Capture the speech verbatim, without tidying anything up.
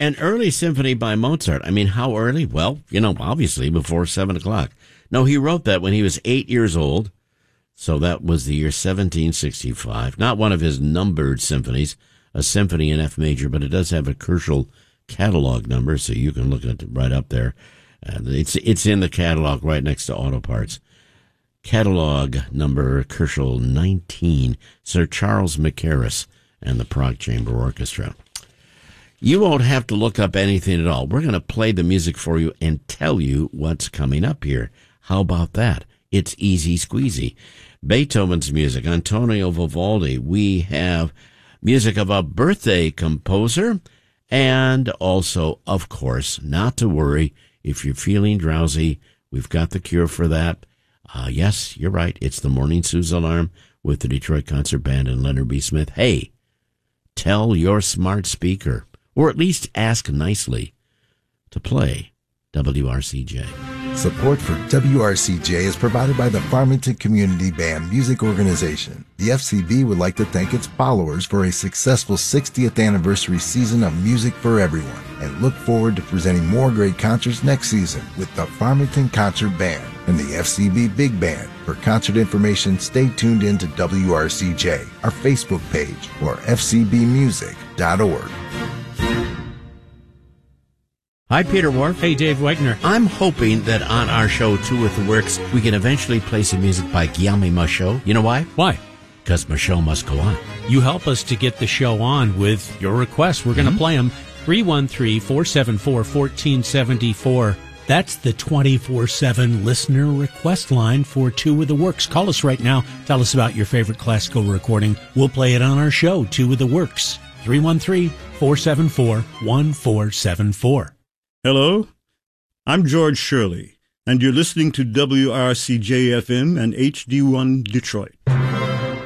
An early symphony by Mozart. I mean, how early? Well, you know, obviously before seven o'clock. No, he wrote that when he was eight years old. So that was the year seventeen sixty-five. Not one of his numbered symphonies, a symphony in F major, but it does have a Köchel catalog number, so you can look at it right up there. Uh, it's it's in the catalog right next to Auto Parts. Catalog number Köchel nineteen, Sir Charles Mackerras and the Prague Chamber Orchestra. You won't have to look up anything at all. We're going to play the music for you and tell you what's coming up here. How about that? It's easy squeezy. Beethoven's music, Antonio Vivaldi. We have music of a birthday composer. And also, of course, not to worry, if you're feeling drowsy, we've got the cure for that. Uh, yes, you're right. It's the Morning Snooze Alarm with the Detroit Concert Band and Leonard B. Smith. Hey, tell your smart speaker, or at least ask nicely, to play W R C J. Support for W R C J is provided by the Farmington Community Band Music Organization. The F C B would like to thank its followers for a successful sixtieth anniversary season of music for everyone, and look forward to presenting more great concerts next season with the Farmington Concert Band and the F C B Big Band. For concert information, stay tuned in to W R C J, our Facebook page, or f c b music dot org. Hi, Peter Wharf. Hey, Dave Wegner. I'm hoping that on our show, Two with the Works, we can eventually play some music by Guillaume Michaud. You know why? Why? Because Michaud must go on. You help us to get the show on with your requests. We're going to mm-hmm. play them. three one three, four seven four, one four seven four. That's the twenty-four seven listener request line for Two with the Works. Call us right now. Tell us about your favorite classical recording. We'll play it on our show, Two with the Works. three one three, four seven four, one four seven four. Hello, I'm George Shirley, and you're listening to W R C J F M and H D one Detroit.